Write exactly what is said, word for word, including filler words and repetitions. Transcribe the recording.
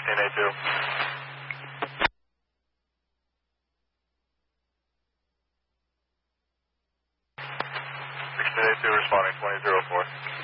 sixteen A two. sixteen A two responding, twenty zero four.